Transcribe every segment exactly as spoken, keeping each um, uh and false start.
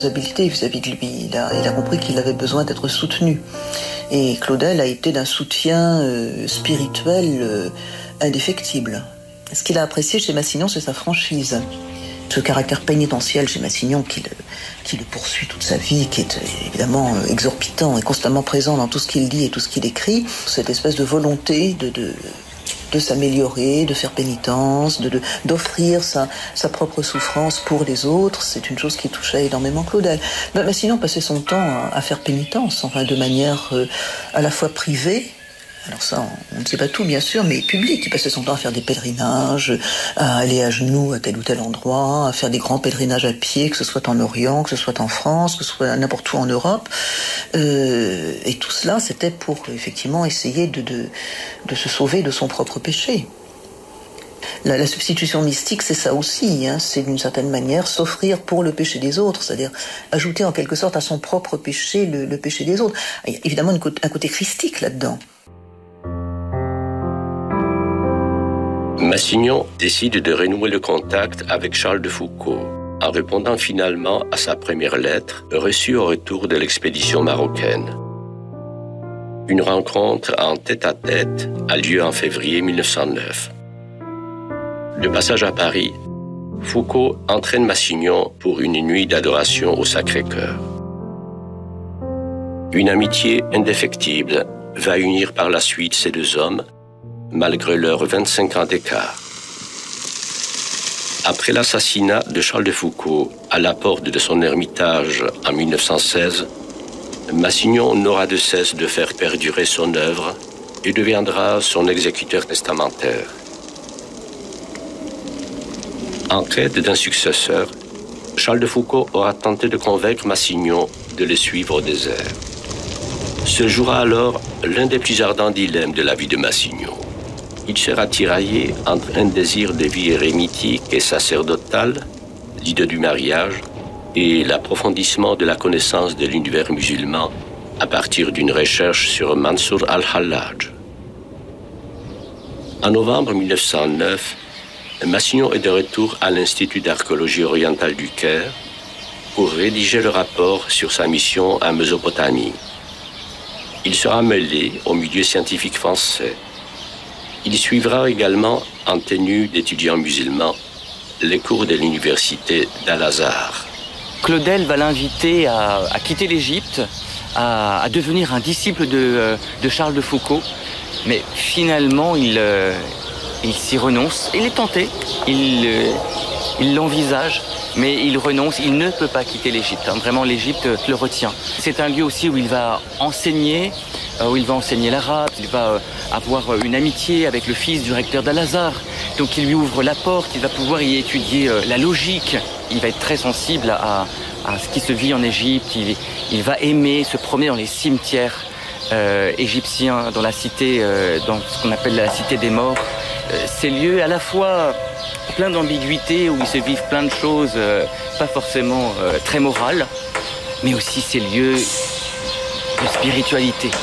habiletés vis-à-vis de lui. Il a, il a compris qu'il avait besoin d'être soutenu. Et Claudel a été d'un soutien euh, spirituel euh, indéfectible. Ce qu'il a apprécié chez Massignon, c'est sa franchise. Ce caractère pénitentiel chez Massignon qui le, qui le poursuit toute sa vie, qui est évidemment exorbitant et constamment présent dans tout ce qu'il dit et tout ce qu'il écrit, cette espèce de volonté de... de de s'améliorer, de faire pénitence, de, de, d'offrir sa, sa propre souffrance pour les autres, c'est une chose qui touchait énormément Claudel. Mais, mais sinon, passait son temps à, à faire pénitence, enfin de manière euh, à la fois privée, alors ça, on, on ne sait pas tout bien sûr, mais public. Il passait son temps à faire des pèlerinages, à aller à genoux à tel ou tel endroit, à faire des grands pèlerinages à pied, que ce soit en Orient, que ce soit en France, que ce soit n'importe où en Europe. Euh, et tout cela, c'était pour effectivement essayer de, de, de se sauver de son propre péché. La, la substitution mystique, c'est ça aussi, hein, c'est d'une certaine manière s'offrir pour le péché des autres, c'est-à-dire ajouter en quelque sorte à son propre péché le, le péché des autres. Il y a évidemment une, un côté christique là-dedans. Massignon décide de renouer le contact avec Charles de Foucauld en répondant finalement à sa première lettre reçue au retour de l'expédition marocaine. Une rencontre en tête-à-tête a lieu en février mille neuf cent neuf. De passage à Paris, Foucauld entraîne Massignon pour une nuit d'adoration au Sacré-Cœur. Une amitié indéfectible va unir par la suite ces deux hommes, malgré leurs vingt-cinq ans d'écart. Après l'assassinat de Charles de Foucauld à la porte de son ermitage en mille neuf cent seize, Massignon n'aura de cesse de faire perdurer son œuvre et deviendra son exécuteur testamentaire. En quête d'un successeur, Charles de Foucauld aura tenté de convaincre Massignon de le suivre au désert. Se jouera alors l'un des plus ardents dilemmes de la vie de Massignon. Il sera tiraillé entre un désir de vie érémitique et sacerdotale, l'idée du mariage, et l'approfondissement de la connaissance de l'univers musulman à partir d'une recherche sur Mansour al-Hallaj. En novembre mille neuf cent neuf, Massignon est de retour à l'Institut d'archéologie orientale du Caire pour rédiger le rapport sur sa mission en Mésopotamie. Il sera mêlé au milieu scientifique français. Il suivra également, en tenue d'étudiant musulman, les cours de l'université d'Al-Azhar. Claudel va l'inviter à, à quitter l'Égypte, à, à devenir un disciple de, de Charles de Foucauld. Mais finalement, il, euh, il s'y renonce. Il est tenté, il, euh, il l'envisage, mais il renonce. Il ne peut pas quitter l'Égypte. Hein. Vraiment, l'Égypte le retient. C'est un lieu aussi où il va enseigner, où il va enseigner l'arabe, il va avoir une amitié avec le fils du recteur d'Al-Azhar. Donc il lui ouvre la porte, il va pouvoir y étudier la logique. Il va être très sensible à, à ce qui se vit en Égypte. Il, il va aimer se promener dans les cimetières euh, égyptiens, dans la cité, euh, dans ce qu'on appelle la cité des morts. Euh, ces lieux à la fois pleins d'ambiguïté, où il se vivent plein de choses, euh, pas forcément euh, très morales, mais aussi ces lieux de spiritualité.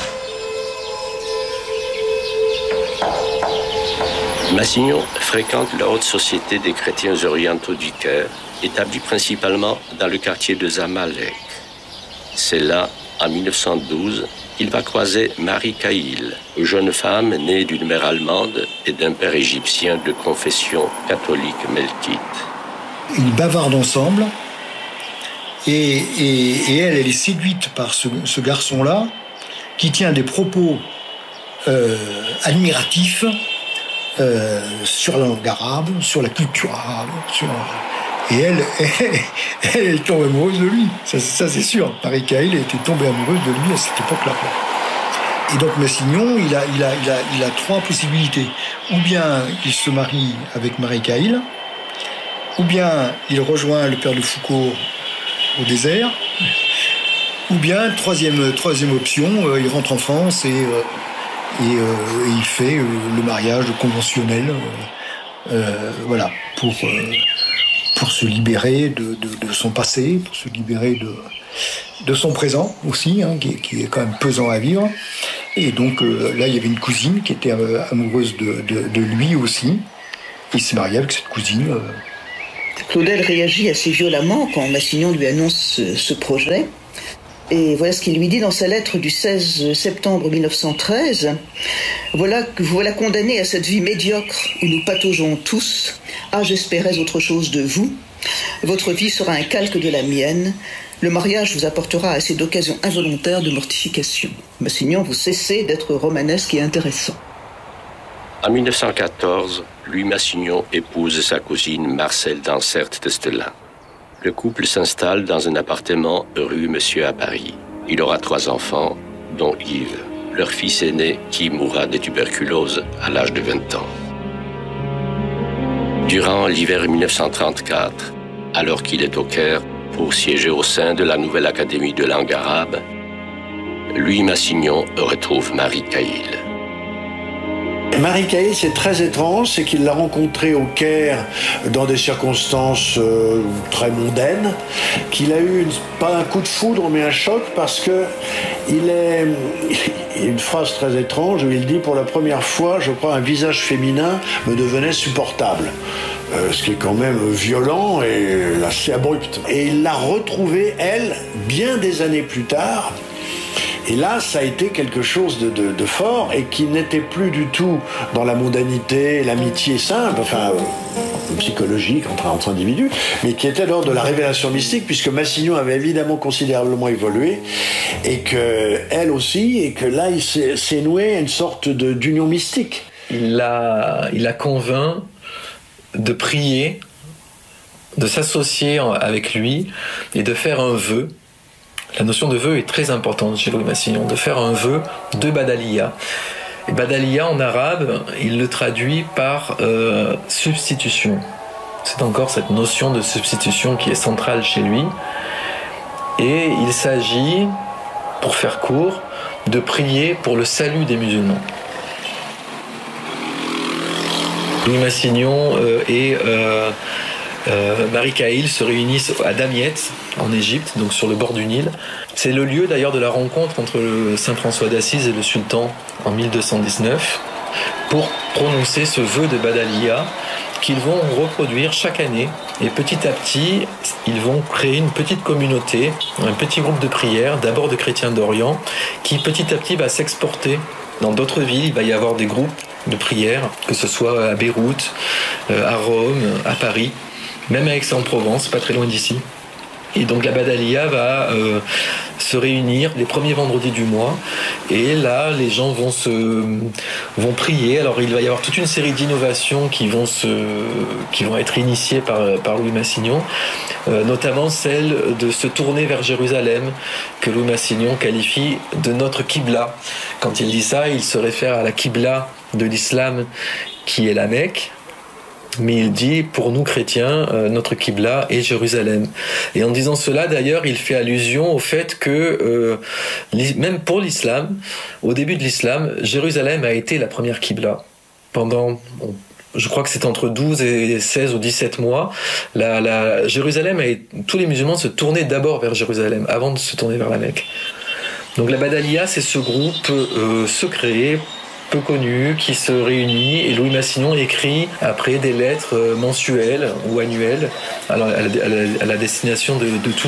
Massignon fréquente la haute société des chrétiens orientaux du Caire, établie principalement dans le quartier de Zamalek. C'est là, en mille neuf cent douze, qu'il va croiser Marie Caïl, jeune femme née d'une mère allemande et d'un père égyptien de confession catholique melkite. Ils bavardent ensemble et, et, et elle, elle est séduite par ce, ce garçon-là qui tient des propos euh, admiratifs Euh, sur la langue arabe, sur la culture arabe, sur... et elle, elle, elle, elle tombe amoureuse de lui, ça, ça c'est sûr. Marie Caïl était tombée amoureuse de lui à cette époque-là. Et donc Massignon, il a, il a, il a, il a trois possibilités. Ou bien il se marie avec Marie Caïl, ou bien il rejoint le père de Foucauld au désert, ou bien troisième, troisième option, euh, il rentre en France et euh, Et, euh, et il fait euh, le mariage conventionnel, euh, euh, voilà, pour, euh, pour se libérer de, de, de son passé, pour se libérer de, de son présent aussi, hein, qui, qui est quand même pesant à vivre. Et donc euh, là, il y avait une cousine qui était euh, amoureuse de, de, de lui aussi. Il s'est marié avec cette cousine. Euh, Claudel réagit assez violemment quand Massignon lui annonce ce projet. Et voilà ce qu'il lui dit dans sa lettre du seize septembre mille neuf cent treize. Voilà que vous voilà condamné à cette vie médiocre où nous pataugeons tous. Ah, j'espérais autre chose de vous. Votre vie sera un calque de la mienne. Le mariage vous apportera assez d'occasions involontaires de mortification. Massignon, vous cessez d'être romanesque et intéressant. En mille neuf cent quatorze, Louis Massignon épouse sa cousine Marcelle Dansert d'Estelin. Le couple s'installe dans un appartement rue Monsieur à Paris. Il aura trois enfants, dont Yves, leur fils aîné qui mourra de tuberculose à l'âge de vingt ans. Durant l'hiver mille neuf cent trente-quatre, alors qu'il est au Caire pour siéger au sein de la nouvelle Académie de langue arabe, Louis Massignon retrouve Marie Caïll. Marie Caïll, c'est très étrange, c'est qu'il l'a rencontrée au Caire dans des circonstances euh, très mondaines, qu'il a eu, une, pas un coup de foudre, mais un choc, parce que il est, il y a une phrase très étrange où il dit « Pour la première fois, je crois, un visage féminin me devenait supportable ». Euh, ce qui est quand même violent et assez abrupt. Et il l'a retrouvée, elle, bien des années plus tard. Et là, ça a été quelque chose de, de, de fort et qui n'était plus du tout dans la mondanité, l'amitié simple, enfin euh, psychologique entre, entre individus, mais qui était lors de la révélation mystique, puisque Massignon avait évidemment considérablement évolué, et que elle aussi, et que là, il s'est, s'est noué une sorte de, d'union mystique. Il l'a, il a convaincu de prier, de s'associer avec lui et de faire un vœu. La notion de vœu est très importante chez Louis Massignon, de faire un vœu de Badaliya. Et Badaliya en arabe, il le traduit par euh, substitution. C'est encore cette notion de substitution qui est centrale chez lui. Et il s'agit, pour faire court, de prier pour le salut des musulmans. Louis Massignon euh, et euh, euh, Marie Caïll se réunissent à Damiette, en Égypte, donc sur le bord du Nil. C'est le lieu d'ailleurs de la rencontre entre le Saint François d'Assise et le sultan en mille deux cent dix-neuf pour prononcer ce vœu de Badaliya qu'ils vont reproduire chaque année. Et petit à petit, ils vont créer une petite communauté, un petit groupe de prière, d'abord de chrétiens d'Orient, qui petit à petit va s'exporter dans d'autres villes. Il va y avoir des groupes de prière, que ce soit à Beyrouth, à Rome, à Paris, même à Aix-en-Provence, pas très loin d'ici. Et donc la Badaliya va euh, se réunir les premiers vendredis du mois, et là les gens vont se vont prier. Alors il va y avoir toute une série d'innovations qui vont se qui vont être initiées par par Louis Massignon, euh, notamment celle de se tourner vers Jérusalem, que Louis Massignon qualifie de notre Qibla. Quand il dit ça, il se réfère à la Qibla de l'islam qui est la Mecque. Mais il dit, pour nous chrétiens, euh, notre Qibla est Jérusalem. Et en disant cela, d'ailleurs, il fait allusion au fait que, euh, même pour l'islam, au début de l'islam, Jérusalem a été la première Qibla. Pendant, bon, je crois que c'est entre douze et seize ou dix-sept mois, la, la, Jérusalem, a, tous les musulmans se tournaient d'abord vers Jérusalem, avant de se tourner vers la Mecque. Donc la Badaliya, c'est ce groupe euh, secret, peu connu, qui se réunit, et Louis Massignon écrit après des lettres mensuelles ou annuelles à la, à la, à la destination de, de tous